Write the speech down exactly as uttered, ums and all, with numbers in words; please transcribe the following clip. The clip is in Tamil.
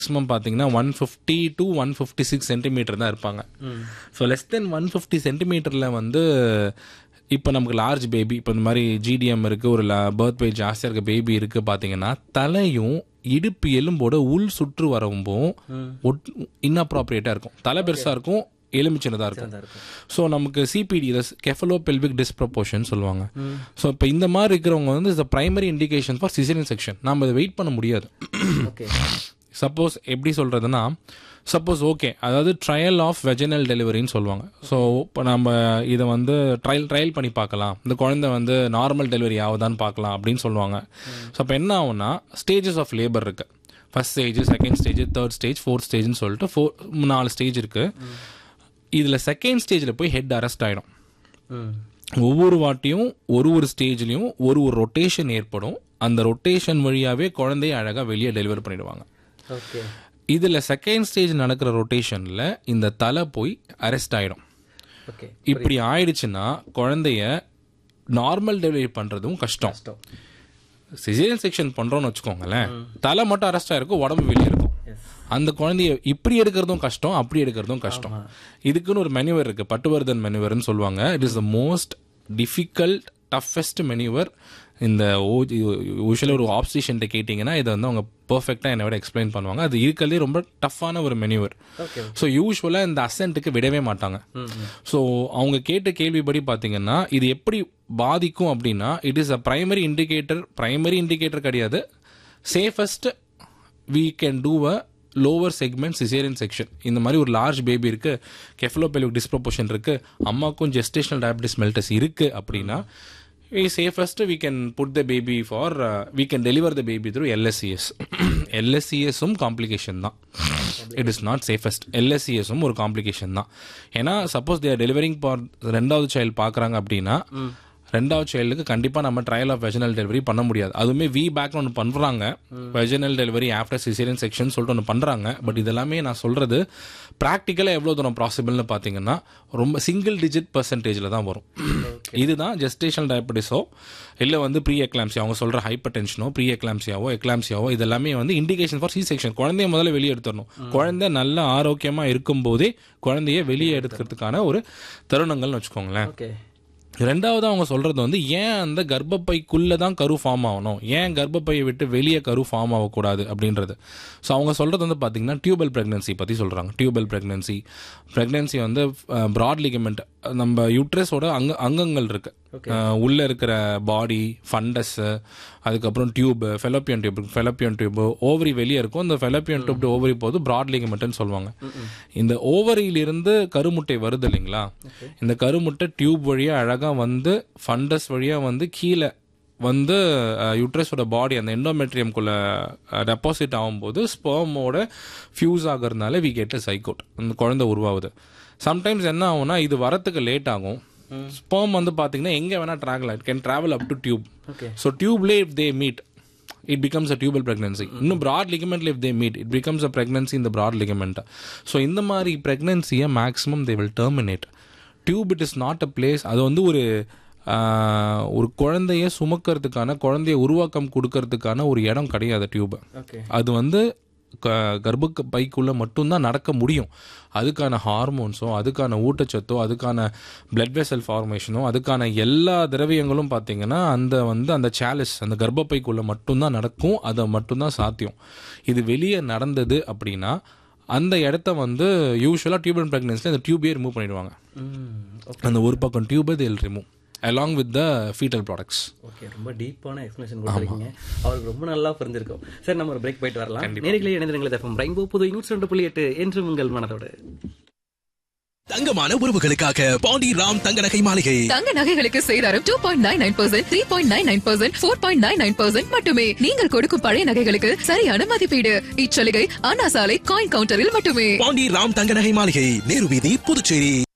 மேக்ஸிமம் பார்த்தீங்கன்னா one fifty to one fifty six centimetre தான் இருப்பாங்க. So less than one fifty சென்டிமீட்டரில் வந்து இப்போ நமக்கு லார்ஜ் பேபி, இப்போ இந்த மாதிரி ஜிடிஎம் இருக்குது, ஒரு பர்த் வெயிட் ஜாஸ்தியாக இருக்க பேபி இருக்குது பார்த்தீங்கன்னா, தலையும் இடுப்பு எலும்போட உள் சுற்று வரவும் இன்அப்ராப்ரியேட்டாக இருக்கும். தலை பெருசாக இருக்கும், எலும்பு சின்னதாக இருக்கும். ஸோ நமக்கு சிபிடி கெஃபலோ பெல்விக் டிஸ்ப்ரப்போர்ஷன் சொல்லுவாங்க. ஸோ இப்போ இந்த மாதிரி இருக்கிறவங்க வந்து is primary indication for caesarean section. நம்ம அதை வெயிட் பண்ண முடியாது. சப்போஸ் எப்படி சொல்கிறதுனா, சப்போஸ் ஓகே, அதாவது ட்ரையல் ஆஃப் வெஜினல் டெலிவரின்னு சொல்லுவாங்க. ஸோ இப்போ நம்ம இதை வந்து ட்ரையல் ட்ரையல் பண்ணி பார்க்கலாம், இந்த குழந்தை வந்து நார்மல் டெலிவரி ஆகுதான்னு பார்க்கலாம் அப்படின்னு சொல்லுவாங்க. ஸோ அப்போ என்ன ஆகும்னா, ஸ்டேஜஸ் ஆஃப் லேபர் இருக்குது. First stage, second stage, third stage, fourth ஸ்டேஜ்னு சொல்லிட்டு ஃபோர் நாலு ஸ்டேஜ் இருக்குது. இதில் செகண்ட் ஸ்டேஜில் போய் ஹெட் அரெஸ்ட் ஆகிடும். ஒவ்வொரு வாட்டியும் ஒரு ஒரு ஸ்டேஜ்லேயும் ஒரு ஒரு ரொட்டேஷன் ஏற்படும். அந்த ரொட்டேஷன் வழியாகவே குழந்தைய அழகாக வெளியே டெலிவர் பண்ணிடுவாங்க. இதில் செகண்ட் ஸ்டேஜ் நடக்கிற ரொட்டேஷனில் இந்த தலை போய் அரெஸ்ட் ஆகிடும். இப்படி ஆயிடுச்சுன்னா குழந்தைய நார்மல் டெலிவரி பண்ணுறதும் கஷ்டம். சிசேரியன் செக்ஷன் பண்ணுறோன்னு வச்சுக்கோங்களேன், தலை மட்டும் அரெஸ்ட் ஆகிருக்கும், உடம்பு வெளியே இருக்கும். அந்த குழந்தைய இப்படி எடுக்கிறதும் கஷ்டம், அப்படி எடுக்கிறதும் கஷ்டம். இதுக்குன்னு ஒரு மெனுவர் இருக்குது, பட்டுவர்தன் மெனுவர்னு சொல்லுவாங்க. It is the most difficult toughest manoeuvre. இந்த யூஸ்வலாக ஒரு ஆப்ஸ்டிஷன்ட்ட கேட்டிங்கன்னா இதை வந்து அவங்க பர்ஃபெக்டாக என்னை விட எக்ஸ்பிளைன் பண்ணுவாங்க. அது இருக்கிறதே ரொம்ப டஃப்பான ஒரு மெனுவர். ஸோ யூஸ்வலாக இந்த அசென்ட்டுக்கு விடவே மாட்டாங்க. ஸோ அவங்க கேட்ட கேள்விப்படி பார்த்தீங்கன்னா இது எப்படி பாதிக்கும் அப்படின்னா, it is a primary indicator. Primary indicator கிடையாது, safest we can do a lower segment cesarean section. இந்த மாதிரி ஒரு லார்ஜ் பேபி இருக்குது, கெஃபலோபெல்விக் டிஸ்ப்ரப்போர்ஷன் இருக்குது, அம்மாக்கும் ஜெஸ்டேஷனல் டயபிட்டிஸ் மெல்டஸ் இருக்குது அப்படின்னா, we safest we can put the baby for uh, we can deliver the baby through L S C S. L S C S um complication தான். It is not safest. L S C S um ஒரு காம்ப்ளிகேஷன் தான். ஏன்னா suppose they are delivering for ரெண்டாவது சைல்டு பார்க்குறாங்க அப்படின்னா, ரெண்டாவது சைல்டுக்கு கண்டிப்பாக நம்ம ட்ரையல் ஆஃப் வெஜினல் டெலிவரி பண்ண முடியாது. அதுவுமே வி பேக்னு ஒன்று பண்ணுறாங்க, vaginal delivery after caesarean section சொல்லிட்டு ஒன்று பண்ணுறாங்க. பட் இதெல்லாமே நான் சொல்கிறது ப்ராக்டிக்கலாக எவ்வளோ தூரம் பாசிபிள்னு பார்த்தீங்கன்னா ரொம்ப சிங்கிள் டிஜிட் பர்சன்டேஜில் தான் வரும். இதுதான் ஜெஸ்டேஷனல் டயபிட்டிஸோ இல்லை வந்து ப்ரீ எக்லாம்சியா, அவங்க சொல்கிற ஹைப்பர் டென்ஷனோ ப்ரீ எக்லாம்சியாவோ எக்லாம்சியாவோ இதெல்லாமே வந்து இண்டிகேஷன் ஃபார் சி செக்ஷன். குழந்தைய முதல்ல வெளியே எடுத்துடணும். குழந்தை நல்ல ஆரோக்கியமாக இருக்கும்போதே குழந்தைய வெளியே எடுக்கிறதுக்கான ஒரு தருணங்கள்னு வச்சுக்கோங்களேன். ரெண்டாவது அவங்க சொல்கிறது வந்து ஏன் அந்த கர்ப்பப்பைக்குள்ளே தான் கரு ஃபார்ம் ஆகணும், ஏன் கர்ப்பப்பையை விட்டு வெளியே கரு ஃபார்ம் ஆகக்கூடாது அப்படின்றது. ஸோ அவங்க சொல்கிறது வந்து பார்த்திங்கன்னா டியூபல் ப்ரெக்னன்சி பற்றி சொல்கிறாங்க. டியூபல் ப்ரெக்னன்சி ப்ரெக்னன்சி வந்து ப்ராட் லிகமெண்ட், நம்ம யூட்ரஸோட அங்க அங்கங்கள் இருக்குது, உள்ளே இருக்கிற பாடி, ஃபண்டஸ்ஸு, அதுக்கப்புறம் tube, Fallopian tube, Fallopian tube, ovary வெளியே இருக்கும். இந்த ஃபெலோப்பியன் டியூப் ஓவரி போது ப்ராட் லிகமெண்ட்னு சொல்லுவாங்க. இந்த ஓவரியிலிருந்து கருமுட்டை வருது இல்லைங்களா, இந்த கருமுட்டை டியூப் வழியாக அழகாக வந்து ஃபண்டஸ் வழியாக வந்து கீழே வந்து யூட்ரஸோட பாடி அந்த எண்டோமெட்ரியம்குள்ளே டெபாசிட் ஆகும்போது ஸ்பெர்மோட ஃபியூஸ் ஆகிறதுனால வி கெட் அ சைகோட், அந்த குழந்தை உருவாகுது. சம்டைம்ஸ் என்ன ஆகும்னா இது வரத்துக்கு லேட் ஆகும். ஸ்பெர்ம் வந்து பார்த்தீங்கன்னா எங்கே வேணால் travel, it can travel up to tube. So டியூப்லேயே if they meet it becomes a tubal pregnancy. இன்னும் broad ligament if they meet, it becomes a pregnancy in the broad ligament. So இந்த மாதிரி pregnancy-யை maximum they will terminate. Tube it is not a place. அது வந்து ஒரு ஒரு குழந்தைய சுமக்கிறதுக்கான, குழந்தைய உருவாக்கம் கொடுக்கறதுக்கான ஒரு இடம் கிடையாது டியூப். அது வந்து கர்ப்ப பைக்குள்ளே மட்டும்தான் நடக்க முடியும். அதுக்கான ஹார்மோன்ஸோ, அதுக்கான ஊட்டச்சத்தோ, அதுக்கான பிளட் வெசல் ஃபார்மேஷனோ, அதுக்கான எல்லா திரவியங்களும் பார்த்திங்கன்னா அந்த வந்து அந்த சேலஸ், அந்த கர்ப்பப்பைக்குள்ளே மட்டும்தான் நடக்கும். அதை மட்டும்தான் சாத்தியம். இது வெளியே நடந்தது அப்படின்னா அந்த இடத்த வந்து யூஸ்வலாக டியூபல் ப்ரெக்னன்சியில் அந்த டியூபே ரிமூவ் பண்ணிடுவாங்க. அந்த ஒரு பக்கம் டியூபை they will remove along with the fetal products. Okay, ரொம்ப டீப்பான எக்ஸ்பிளனேஷன் கொடுத்துருக்கீங்க. அவருக்கு ரொம்ப நல்லா புரிஞ்சிருக்கும். சரி, நம்ம ஒரு பிரேக் போயிட்டு வரலாம். நேயர்களே இணைந்திருங்கள் எஃப்எம் ரெயின்போ புதுவை நூற்றி ரெண்டு புள்ளி எட்டு என்று உங்கள் மனதோடு. தங்கமான உறவுகளுக்காக பாண்டி ராம் தங்க நகை மாளிகை. தங்க நகைகளுக்கு சேதாரம் two point nine nine percent, three point nine nine percent, four point nine nine percent மட்டுமே. நீங்கள் கொடுக்கும் பழைய நகைகளுக்கு சரியான மதிப்பீடு. இச்சலுகை அண்ணா சாலை காயின் கவுண்டரில் மட்டுமே. பாண்டி ராம் தங்க நகை மாளிகை, நேரு வீதி, புதுச்சேரி.